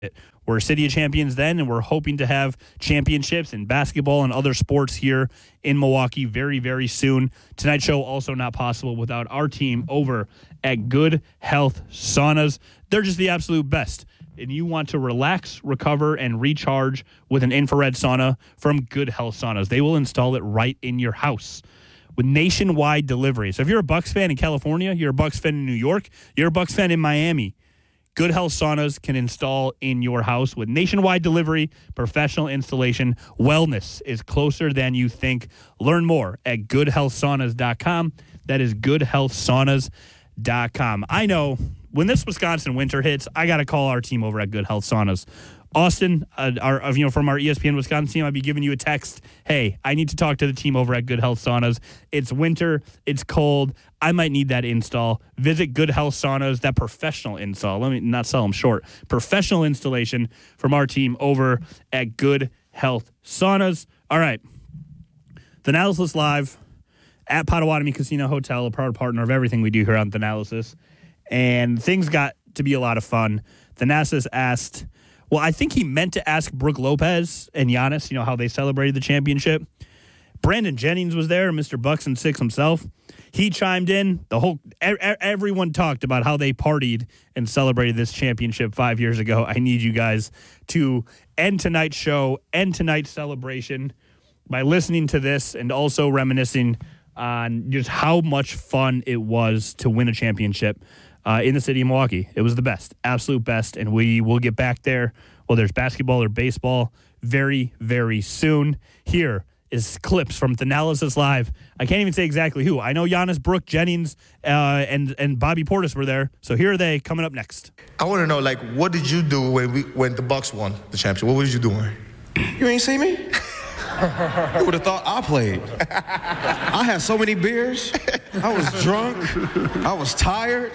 We're City of Champions then, and we're hoping to have championships in basketball and other sports here in Milwaukee very, very soon. Tonight's show also not possible without our team over at Good Health Saunas. They're just the absolute best. And you want to relax, recover, and recharge with an infrared sauna from Good Health Saunas. They will install it right in your house with nationwide delivery. So if you're a Bucks fan in California, you're a Bucks fan in New York, you're a Bucks fan in Miami, Good Health Saunas can install in your house with nationwide delivery, professional installation. Wellness is closer than you think. Learn more at goodhealthsaunas.com. That is goodhealthsaunas.com. I know when this Wisconsin winter hits, I got to call our team over at Good Health Saunas. Austin, from our ESPN Wisconsin team, I'd be giving you a text. Hey, I need to talk to the team over at Good Health Saunas. It's winter. It's cold. I might need that install. Visit Good Health Saunas, that professional install. Let me not sell them short. Professional installation from our team over at Good Health Saunas. All right. Thanalysis Live at Potawatomi Casino Hotel, a proud partner of everything we do here on Thanalysis. And things got to be a lot of fun. Thanasis asked... Well, I think he meant to ask Brooke Lopez and Giannis, how they celebrated the championship. Brandon Jennings was there, Mr. Bucks and Six himself. He chimed in. Everyone talked about how they partied and celebrated this championship 5 years ago. I need you guys to end tonight's show, end tonight's celebration by listening to this and also reminiscing on just how much fun it was to win a championship in the city of Milwaukee. It was the best, absolute best, and we will get back there, whether it's basketball or baseball, very, very soon. Here is clips from Thanalysis Live. I can't even say exactly who. I know Giannis, Brooke, Jennings, and Bobby Portis were there, so here are they coming up next. I want to know, what did you do when the Bucks won the championship? What was you doing? You ain't see me? You would have thought I played. I had so many beers. I was drunk. I was tired.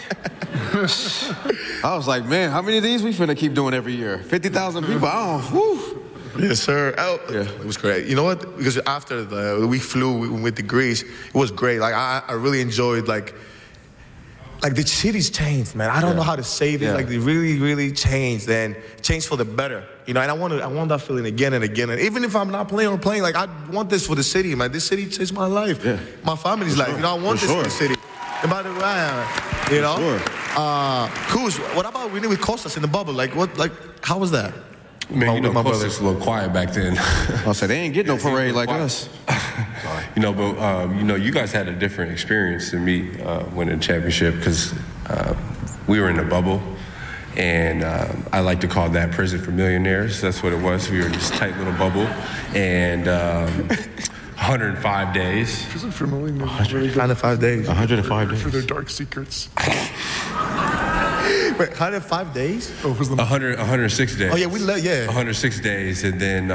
I was like, man, how many of these we finna keep doing every year? 50,000 people. Whew. Yes, sir. Yeah. It was great. You know what? Because after we flew with the Greece, it was great. I really enjoyed, the city's changed, man. I don't know how to say this. They really, really changed, and changed for the better. And I want that feeling again and again. And even if I'm not playing, I want this for the city, man. This city changed my life, my family's life. I want this for the city. No matter where I am, Kuz, what about winning with Kostas in the bubble? How was that? Man, Kostas was a little quiet back then. I said, they ain't get no parade like us. You guys had a different experience than me winning a championship because we were in a bubble. And I like to call that prison for millionaires. That's what it was. We were in this tight little bubble. And 105 days. Prison for millionaires. 105 days. 105 days. For their dark secrets. Wait, 105 days? Oh, it was 106 days. Oh, yeah, 106 days. And then,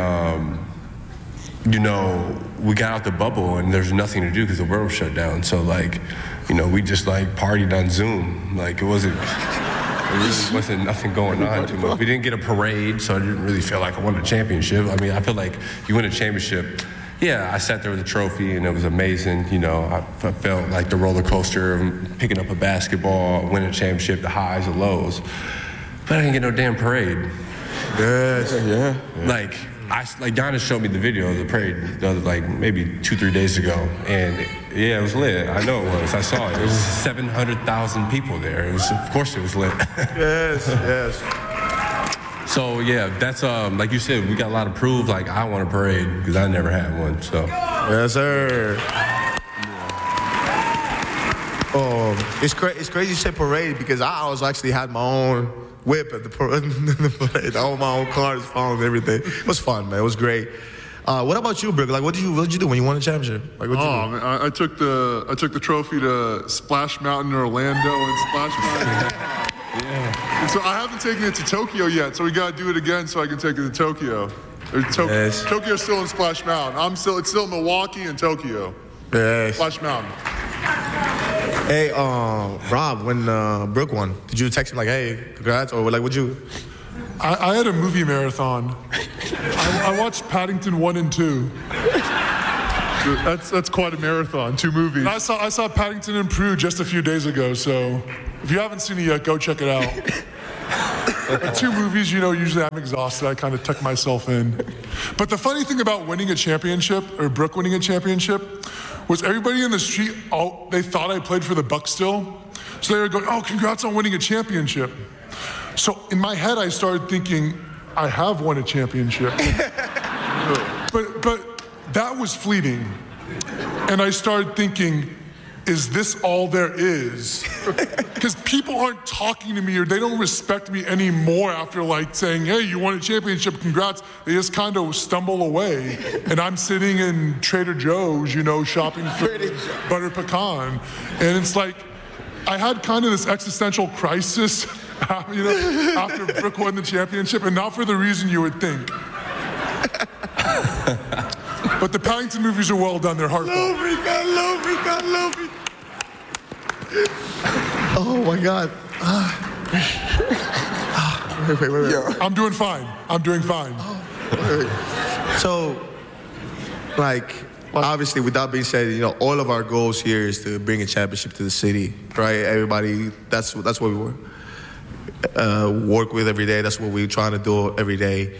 we got out the bubble and there's nothing to do because the world shut down. So, we just, partied on Zoom. It wasn't... There really wasn't nothing going on too much. We didn't get a parade, so I didn't really feel like I won a championship. I mean, I feel like you win a championship. Yeah, I sat there with a trophy, and it was amazing. I felt like the roller coaster of picking up a basketball, winning a championship, the highs and lows. But I didn't get no damn parade. Yes. Yeah. Giannis showed me the video of the parade maybe 2-3 days ago, and it was lit. I know it was. I saw it. There was 700,000 people there. Of course it was lit. Yes. So that's like you said, we got a lot of proof. I want a parade because I never had one. So yes, sir. It's crazy you say parade because I always actually had my own whip at the parade. I own my own cars, phones, everything. It was fun, man. It was great. What about you, Brooke? What did you do when you won the championship? I took the trophy to Splash Mountain, Orlando, and Splash Mountain. Yeah. So I haven't taken it to Tokyo yet, so we gotta do it again so I can take it to Tokyo. Yes. Tokyo's still in Splash Mountain. It's still Milwaukee and Tokyo. Yes. Splash Mountain. Hey, Rob, when Brooke won, did you text him hey, congrats, or would you? I had a movie marathon. I watched Paddington 1 and 2. That's quite a marathon, 2 movies. And I saw Paddington and Prue just a few days ago, so if you haven't seen it yet, go check it out. But 2 movies, usually I'm exhausted. I kind of tuck myself in. But the funny thing about winning a championship, or Brooke winning a championship, was everybody in the street, they thought I played for the Bucs still. So they were going, oh, congrats on winning a championship. So in my head, I started thinking, I have won a championship. But that was fleeting. And I started thinking, is this all there is? Because people aren't talking to me, or they don't respect me anymore after saying, hey, you won a championship, congrats. They just kind of stumble away. And I'm sitting in Trader Joe's, shopping for butter pecan. And it's like, I had kind of this existential crisis, after Brooke won the championship, and not for the reason you would think. But the Paddington movies are well done. They're heartfelt. Love me. Oh my God. Wait. I'm doing fine. So, obviously, with that being said, all of our goals here is to bring a championship to the city, right? Everybody, that's what we work with every day. That's what we're trying to do every day.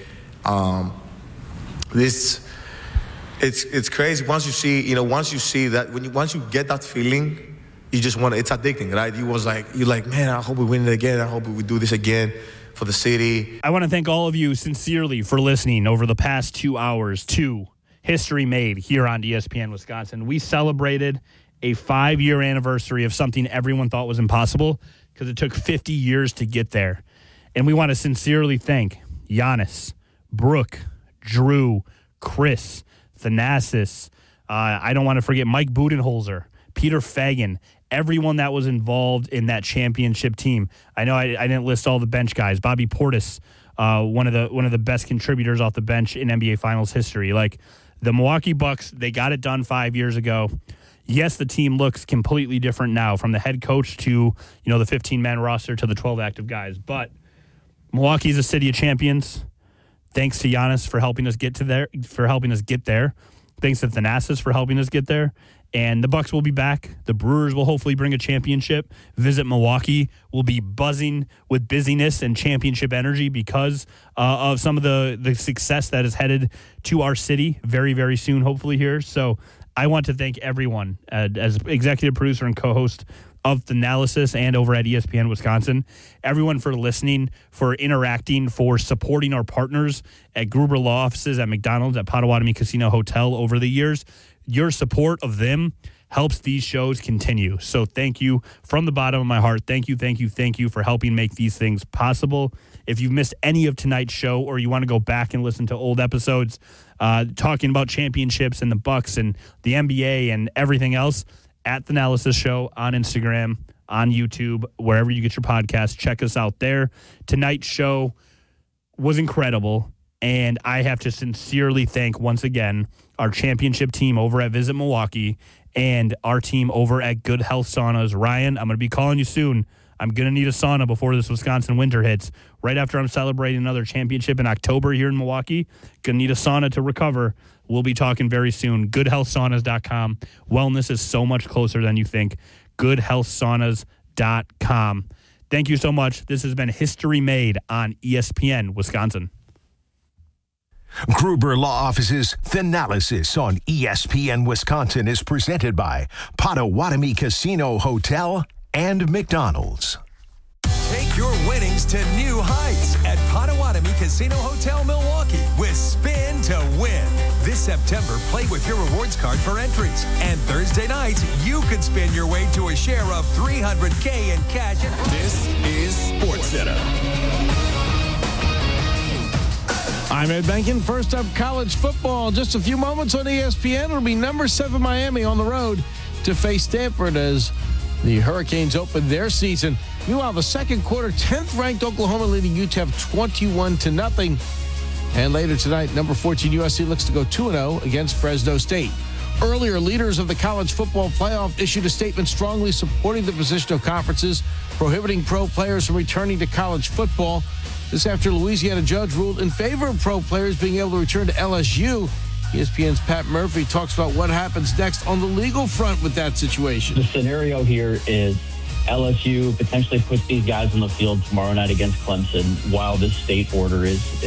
It's crazy. Once you see that, once you get that feeling, you just want to, it's addicting, right? You're like, man, I hope we win it again. I hope we do this again for the city. I want to thank all of you sincerely for listening over the past 2 hours to History Made here on ESPN Wisconsin. We celebrated a 5-year anniversary of something everyone thought was impossible because it took 50 years to get there. And we want to sincerely thank Giannis, Brooke, Drew, Chris, Thanasis. I don't want to forget Mike Budenholzer, Peter Fagan, everyone that was involved in that championship team. I know I didn't list all the bench guys. Bobby Portis, one of the best contributors off the bench in NBA Finals history. The Milwaukee Bucks, they got it done 5 years ago. Yes, the team looks completely different now, from the head coach to the 15-man roster to the 12 active guys. But Milwaukee's a city of champions. Thanks to Giannis for helping us get there. Thanks to Thanasis for helping us get there. And the Bucks will be back. The Brewers will hopefully bring a championship. Visit Milwaukee will be buzzing with busyness and championship energy because of some of the success that is headed to our city very, very soon, hopefully here. So I want to thank everyone as executive producer and co-host of Thanalysis and over at ESPN Wisconsin, everyone for listening, for interacting, for supporting our partners at Gruber Law Offices, at McDonald's, at Potawatomi Casino Hotel over the years. Your support of them helps these shows continue. So thank you from the bottom of my heart. Thank you for helping make these things possible. If you've missed any of tonight's show, or you want to go back and listen to old episodes talking about championships and the Bucks and the NBA and everything else, at The Analysis Show on Instagram, on YouTube, wherever you get your podcasts, check us out there. Tonight's show was incredible, and I have to sincerely thank once again our championship team over at Visit Milwaukee and our team over at Good Health Saunas. Ryan, I'm going to be calling you soon. I'm going to need a sauna before this Wisconsin winter hits. Right after I'm celebrating another championship in October here in Milwaukee, going to need a sauna to recover. We'll be talking very soon. GoodHealthSaunas.com. Wellness is so much closer than you think. GoodHealthSaunas.com. Thank you so much. This has been History Made on ESPN Wisconsin. Gruber Law Office's Thanalysis on ESPN Wisconsin is presented by Potawatomi Casino Hotel and McDonald's. Take your winnings to new heights at Potawatomi Casino Hotel Milwaukee with Spin to Win. This September, play with your rewards card for entries. And Thursday nights, you could spin your way to a share of $300K in cash. This is SportsCenter. I'm Ed Benkin. First up, college football. Just a few moments on ESPN. It'll be number 7 Miami on the road to face Stanford as the Hurricanes open their season. Meanwhile, the second quarter, 10th-ranked Oklahoma leading UTEP 21-0. And later tonight, number 14 USC looks to go 2-0 against Fresno State. Earlier, leaders of the college football playoff issued a statement strongly supporting the position of conferences, prohibiting pro players from returning to college football. This after Louisiana judge ruled in favor of pro players being able to return to LSU. ESPN's Pat Murphy talks about what happens next on the legal front with that situation. The scenario here is LSU potentially puts these guys on the field tomorrow night against Clemson while this state order is